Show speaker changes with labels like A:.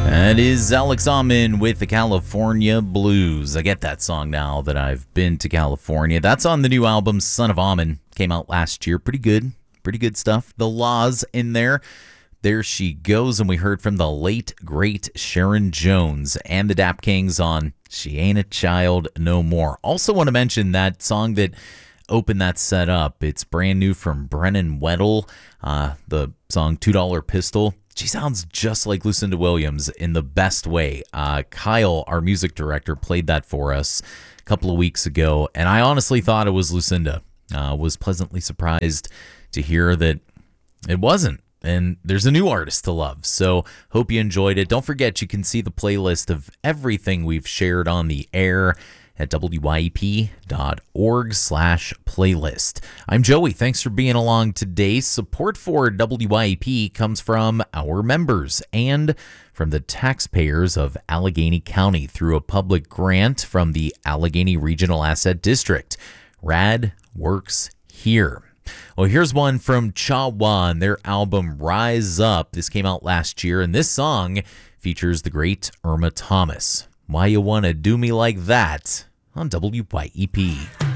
A: That is Alex Alman with the California Blues. I get that song now that I've been to California. That's on the new album, Son of Amen. Came out last year. Pretty good stuff. The Laws in there. There She Goes. And we heard from the late, great Sharon Jones and the Dap Kings on She Ain't a Child No More. Also want to mention that song that opened that set up. It's brand new from Brennan Weddle. The song $2 Pistol. She sounds just like Lucinda Williams in the best way. Kyle, our music director, played that for us a couple of weeks ago, and I honestly thought it was Lucinda. Was pleasantly surprised to hear that it wasn't. And there's a new artist to love, so hope you enjoyed it. Don't forget, you can see the playlist of everything we've shared on the air at wyep.org/playlist. I'm Joey. Thanks for being along today. Support for WYEP comes from our members and from the taxpayers of Allegheny County through a public grant from the Allegheny Regional Asset District. RAD works here. Well, here's one from Cha-Wa and their album Rise Up. This came out last year, and this song features the great Irma Thomas. Why You Wanna Do Me Like That on WYEP.